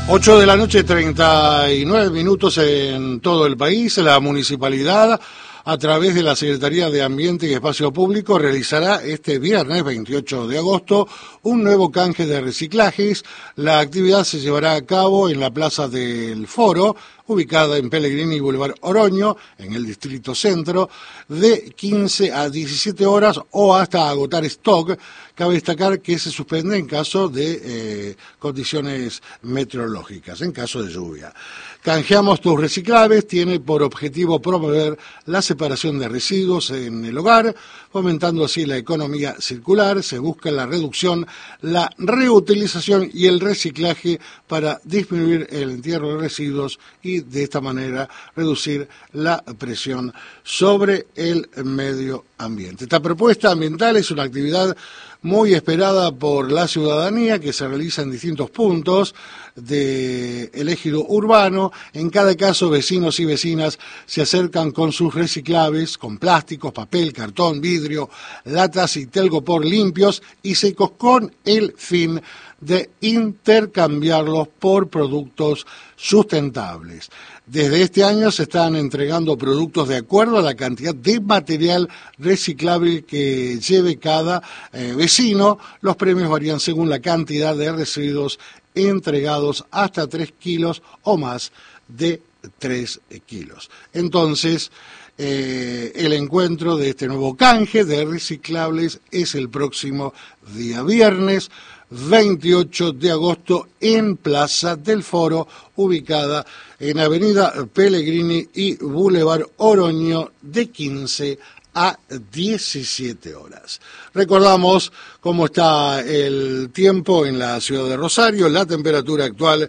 8 de la noche, 39 minutos en todo el país. La municipalidad, a través de la Secretaría de Ambiente y Espacio Público, realizará este viernes 28 de agosto un nuevo canje de reciclajes. La actividad se llevará a cabo en la Plaza del Foro, ubicada en Pellegrini y Boulevard Oroño, en el Distrito Centro, de 15 a 17 horas o hasta agotar stock. Cabe destacar que se suspende en caso de condiciones meteorológicas, en caso de lluvia. Canjeamos tus reciclables tiene por objetivo promover la separación de residuos en el hogar, fomentando así la economía circular. Se busca la reducción, la reutilización y el reciclaje para disminuir el entierro de residuos y de esta manera reducir la presión sobre el medio ambiente. Esta propuesta ambiental es una actividad muy esperada por la ciudadanía, que se realiza en distintos puntos del ejido urbano. En cada caso, vecinos y vecinas se acercan con sus reciclables, con plásticos, papel, cartón, vidrio, latas y telgopor limpios y secos, con el fin de intercambiarlos por productos sustentables. Desde este año se están entregando productos de acuerdo a la cantidad de material reciclable que lleve cada vecino. Los premios varían según la cantidad de residuos entregados, hasta 3 kilos o más de 3 kilos. Entonces, el encuentro de este nuevo canje de reciclables es el próximo día viernes 28 de agosto en Plaza del Foro, ubicada en Avenida Pellegrini y Boulevard Oroño, de 15 a 17 horas. Recordamos cómo está el tiempo en la ciudad de Rosario. La temperatura actual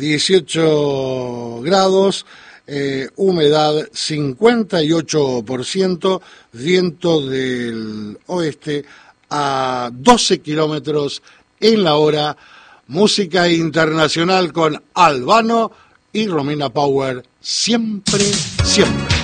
18 grados, humedad 58%, viento del oeste a 12 kilómetros en la hora. Música internacional con Albano y Romina Power, siempre, siempre.